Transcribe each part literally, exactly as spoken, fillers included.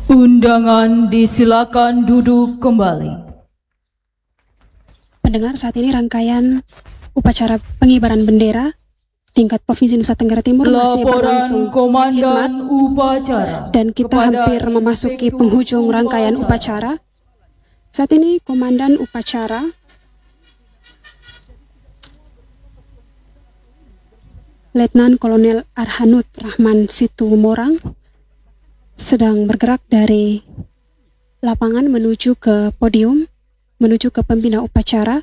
Undangan disilakan duduk kembali. Pendengar, saat ini rangkaian upacara pengibaran bendera tingkat Provinsi Nusa Tenggara Timur masih berlangsung Komandan khidmat, upacara dan kita hampir memasuki penghujung rangkaian upacara. Saat ini Komandan Upacara Letnan Kolonel Arhanud Rahman Situmorang sedang bergerak dari lapangan menuju ke podium, menuju ke pembina upacara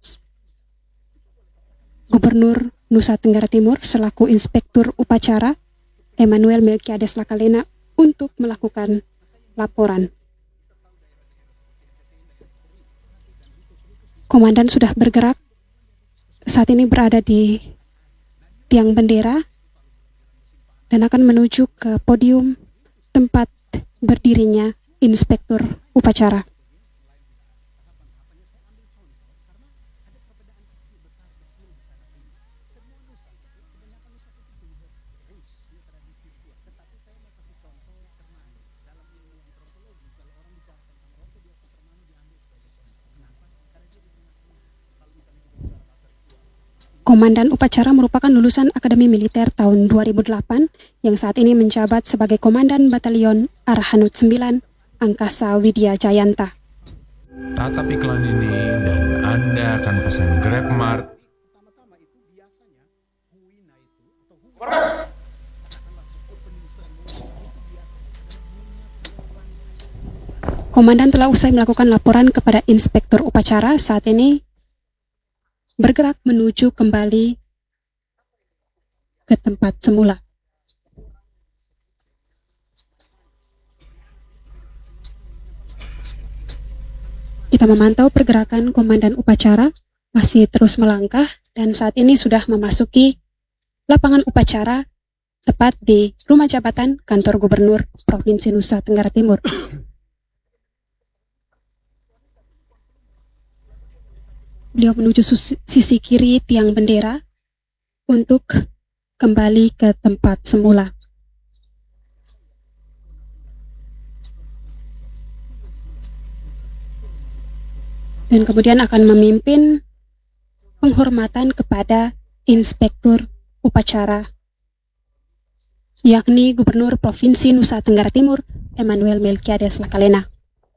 Gubernur Nusa Tenggara Timur selaku Inspektur Upacara Emmanuel Melkiades Lakalena untuk melakukan laporan. Komandan sudah bergerak, saat ini berada di tiang bendera dan akan menuju ke podium tempat berdirinya Inspektur Upacara. Komandan Upacara merupakan lulusan Akademi Militer tahun dua ribu delapan yang saat ini menjabat sebagai Komandan Batalion Arhanud sembilan Angkasa Widya Jayanta. Tatap iklan ini dan Anda akan pesan GrabMart. Komandan telah usai melakukan laporan kepada Inspektur Upacara, saat ini bergerak menuju kembali ke tempat semula. Kita memantau pergerakan Komandan Upacara masih terus melangkah dan saat ini sudah memasuki lapangan upacara tepat di Rumah Jabatan Kantor Gubernur Provinsi Nusa Tenggara Timur. Beliau menuju sisi kiri tiang bendera untuk kembali ke tempat semula. Dan kemudian akan memimpin penghormatan kepada Inspektur Upacara, yakni Gubernur Provinsi Nusa Tenggara Timur Emmanuel Melkiades Lakalena.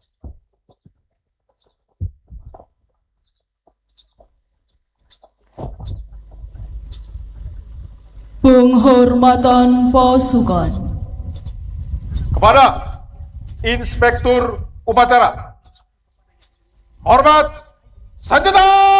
Penghormatan pasukan kepada Inspektur Upacara. Hormat, senjata!